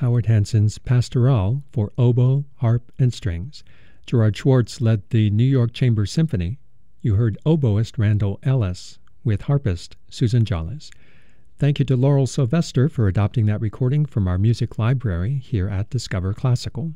Howard Hansen's Pastoral for oboe, harp, and strings. Gerard Schwartz led the New York Chamber Symphony. You heard oboist Randall Ellis with harpist Susan Jolles. Thank you to Laurel Sylvester for adopting that recording from our music library here at Discover Classical.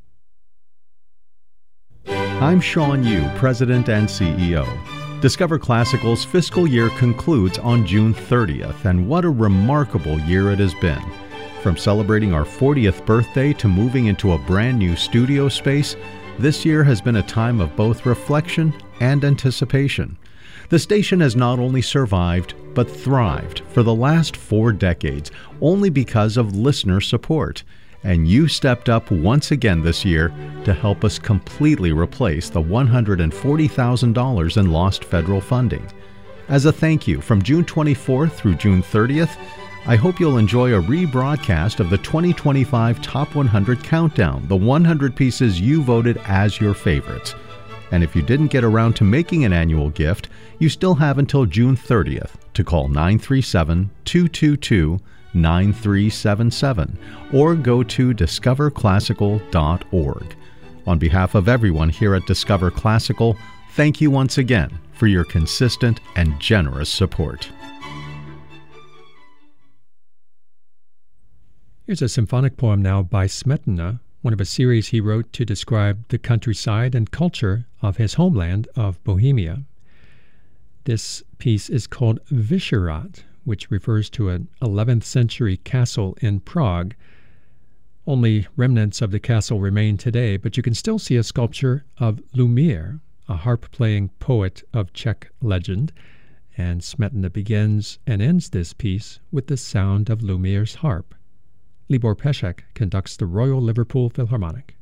I'm Sean Yu, President and CEO. Discover Classical's fiscal year concludes on June 30th, and what a remarkable year it has been. From celebrating our 40th birthday to moving into a brand new studio space, this year has been a time of both reflection and anticipation. The station has not only survived, but thrived for the last 4 decades, only because of listener support. And you stepped up once again this year to help us completely replace the $140,000 in lost federal funding. As a thank you, from June 24th through June 30th, I hope you'll enjoy a rebroadcast of the 2025 Top 100 Countdown, the 100 pieces you voted as your favorites. And if you didn't get around to making an annual gift, you still have until June 30th to call 937-222-9377 or go to discoverclassical.org. On behalf of everyone here at Discover Classical, thank you once again for your consistent and generous support. Here's a symphonic poem now by Smetana, one of a series he wrote to describe the countryside and culture of his homeland of Bohemia. This piece is called Vyšehrad, which refers to an 11th century castle in Prague. Only remnants of the castle remain today, but you can still see a sculpture of Lumír, a harp-playing poet of Czech legend, and Smetana begins and ends this piece with the sound of Lumír's harp. Libor Pesek conducts the Royal Liverpool Philharmonic.